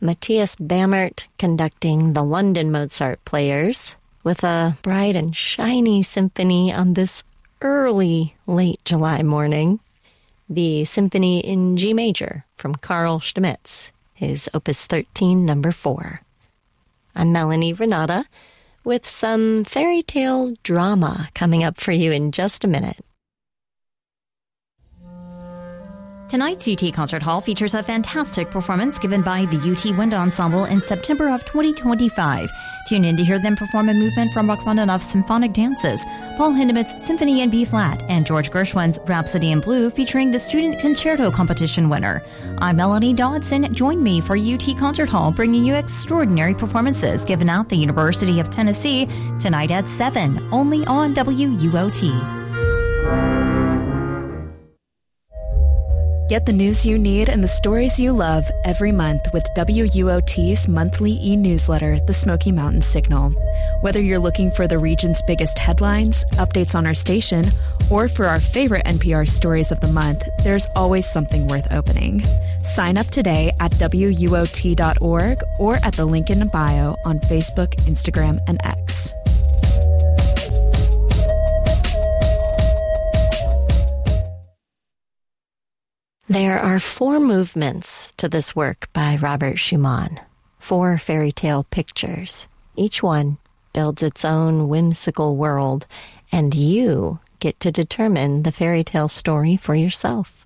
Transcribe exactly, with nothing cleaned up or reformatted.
Matthias Bammert conducting the London Mozart Players with a bright and shiny symphony on this early, late July morning. The Symphony in G Major from Carl Stamitz, his Opus thirteen, number four. I'm Melanie Renata with some fairy tale drama coming up for you in just a minute. Tonight's U T Concert Hall features a fantastic performance given by the U T Wind Ensemble in September of twenty twenty-five. Tune in to hear them perform a movement from Rachmaninoff's Symphonic Dances, Paul Hindemith's Symphony in B-flat, and George Gershwin's Rhapsody in Blue featuring the Student Concerto Competition winner. I'm Melanie Dodson. Join me for U T Concert Hall, bringing you extraordinary performances given at the University of Tennessee tonight at seven, only on W U O T. Get the news you need and the stories you love every month with W U O T's monthly e-newsletter, The Smoky Mountain Signal. Whether you're looking for the region's biggest headlines, updates on our station, or for our favorite N P R stories of the month, there's always something worth opening. Sign up today at W U O T dot org or at the link in the bio on Facebook, Instagram, and X. There are four movements to this work by Robert Schumann, four fairy tale pictures. Each one builds its own whimsical world, and you get to determine the fairy tale story for yourself.